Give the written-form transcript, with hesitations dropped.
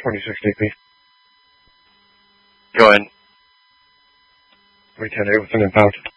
26 DP. Go ahead. 310A with an impound.